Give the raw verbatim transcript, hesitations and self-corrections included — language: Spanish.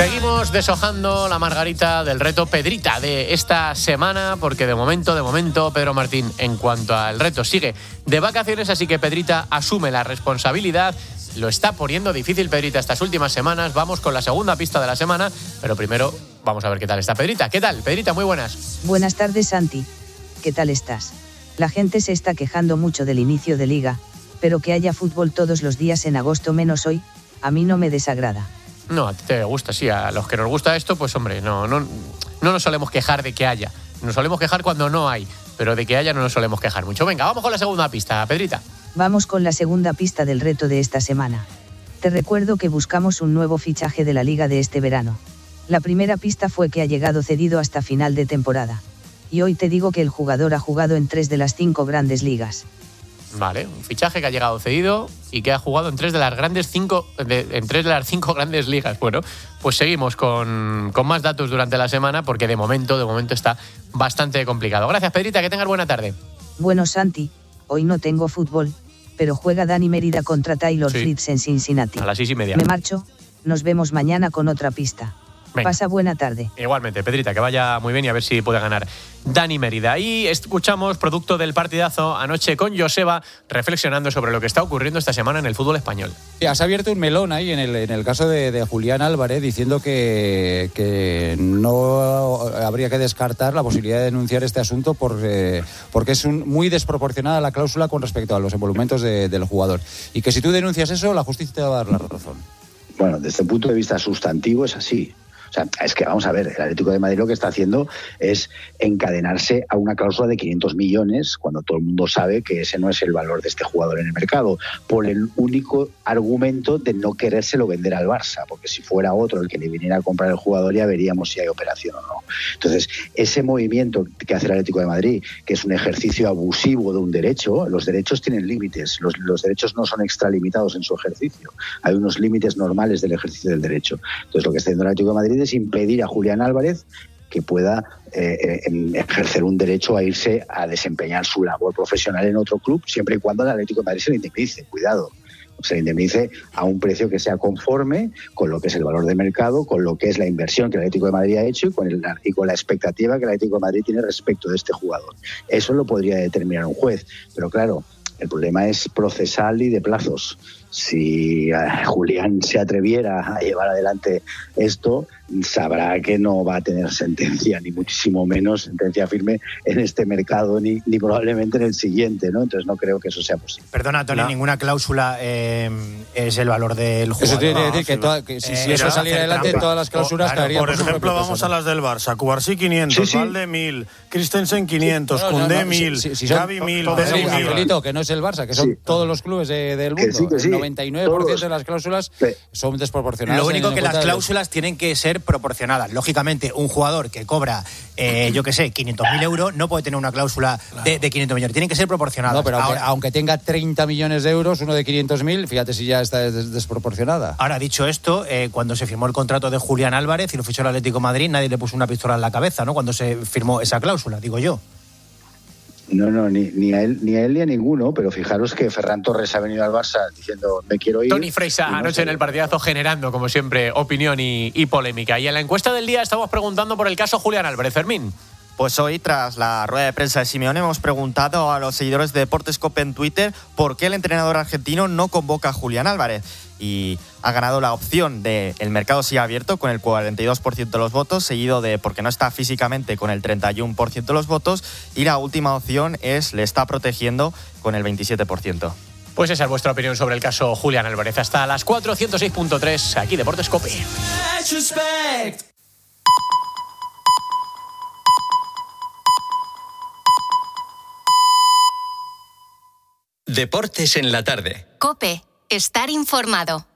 Seguimos deshojando la margarita del reto Pedrita de esta semana, porque de momento, de momento, Pedro Martín, en cuanto al reto, sigue de vacaciones, así que Pedrita asume la responsabilidad. Lo está poniendo difícil Pedrita estas últimas semanas. Vamos con la segunda pista de la semana, pero primero vamos a ver qué tal está Pedrita. ¿Qué tal, Pedrita? Muy buenas. Buenas tardes, Santi. ¿Qué tal estás? La gente se está quejando mucho del inicio de liga, pero que haya fútbol todos los días en agosto menos hoy, a mí no me desagrada. No, a ti te gusta, sí. A los que nos gusta esto, pues hombre, no, no, no nos solemos quejar de que haya. Nos solemos quejar cuando no hay, pero de que haya no nos solemos quejar mucho. Venga, vamos con la segunda pista, Pedrita. Vamos con la segunda pista del reto de esta semana. Te recuerdo que buscamos un nuevo fichaje de la liga de este verano. La primera pista fue que ha llegado cedido hasta final de temporada. Y hoy te digo que el jugador ha jugado en tres de las cinco grandes ligas. Vale, un fichaje que ha llegado cedido y que ha jugado en tres de las grandes cinco, de, en tres de las cinco grandes ligas. Bueno, pues seguimos con, con más datos durante la semana, porque de momento, de momento está bastante complicado. Gracias, Pedrita, que tengas buena tarde. Bueno, Santi, hoy no tengo fútbol, pero juega Dani Mérida contra Taylor sí. Fritz en Cincinnati. A las seis y media. Me marcho, nos vemos mañana con otra pista. Venga. Pasa buena tarde. Igualmente, Pedrita, que vaya muy bien y a ver si puede ganar Dani Mérida. Y escuchamos, producto del partidazo anoche con Joseba, reflexionando sobre lo que está ocurriendo esta semana en el fútbol español. Sí, has abierto un melón ahí en el, en el caso de, de Julián Álvarez, diciendo que, que no habría que descartar la posibilidad de denunciar este asunto por, eh, porque es un, muy desproporcionada la cláusula con respecto a los emolumentos de, del jugador. Y que si tú denuncias eso, la justicia te va a dar la razón. Bueno, desde el punto de vista sustantivo es así. O sea, es que vamos a ver, el Atlético de Madrid lo que está haciendo es encadenarse a una cláusula de quinientos millones cuando todo el mundo sabe que ese no es el valor de este jugador en el mercado, por el único argumento de no querérselo vender al Barça, porque si fuera otro el que le viniera a comprar el jugador ya veríamos si hay operación o no. Entonces, ese movimiento que hace el Atlético de Madrid, que es un ejercicio abusivo de un derecho, los derechos tienen límites, los, los derechos no son extralimitados en su ejercicio, hay unos límites normales del ejercicio del derecho. Entonces, lo que está haciendo el Atlético de Madrid es impedir a Julián Álvarez que pueda eh, ejercer un derecho a irse a desempeñar su labor profesional en otro club, siempre y cuando el Atlético de Madrid se le indemnice, cuidado, se le indemnice a un precio que sea conforme con lo que es el valor de mercado, con lo que es la inversión que el Atlético de Madrid ha hecho y con, el, y con la expectativa que el Atlético de Madrid tiene respecto de este jugador. Eso lo podría determinar un juez, pero claro, el problema es procesal y de plazos. Si Julián se atreviera a llevar adelante esto, sabrá que no va a tener sentencia, ni muchísimo menos sentencia firme en este mercado, ni, ni probablemente en el siguiente, ¿no? Entonces no creo que eso sea posible. Perdona, Tony, no. ninguna cláusula eh, es el valor del jugador. Eso tiene que decir que, toda, que si, eh, si eso saliera adelante, trampa. Todas las cláusulas oh, estarían... Por ejemplo, vamos a las del Barça. Cubarsí quinientos, sí, sí. Valde mil, Christensen quinientos, sí. no, Koundé no, no, mil, si, si Gavi mil, Pedri mil. Angelito, que no es el Barça, que son sí. todos los clubes de, del mundo. Sí, sí. El noventa y nueve por ciento todos. De las cláusulas sí. son desproporcionadas. Lo único que las cláusulas de... tienen que ser proporcionadas. Lógicamente, un jugador que cobra, eh, yo qué sé, quinientos mil euros, no puede tener una cláusula claro. de, de quinientos millones. Tienen que ser proporcionadas. No, pero ahora, aunque, aunque tenga treinta millones de euros, uno de quinientos mil, fíjate si ya está des- desproporcionada. Ahora, dicho esto, eh, cuando se firmó el contrato de Julián Álvarez y lo fichó el Atlético de Madrid, nadie le puso una pistola en la cabeza, ¿no? Cuando se firmó esa cláusula, digo yo. No, no, ni, ni, a él, ni a él ni a ninguno, pero fijaros que Ferran Torres ha venido al Barça diciendo me quiero ir. Toni Freisa no anoche sé. En el partidazo generando, como siempre, opinión y, y polémica. Y en la encuesta del día estamos preguntando por el caso Julián Álvarez. Fermín. Pues hoy, tras la rueda de prensa de Simeone, hemos preguntado a los seguidores de Deportes Cope en Twitter por qué el entrenador argentino no convoca a Julián Álvarez. Y ha ganado la opción de el mercado sigue abierto con el cuarenta y dos por ciento de los votos, seguido de porque no está físicamente con el treinta y uno por ciento de los votos. Y la última opción es le está protegiendo con el veintisiete por ciento. Pues esa es vuestra opinión sobre el caso Julián Álvarez. Hasta las cuatro, ciento seis punto tres, aquí Deportes Cope. Deportes en la tarde. Cope, estar informado.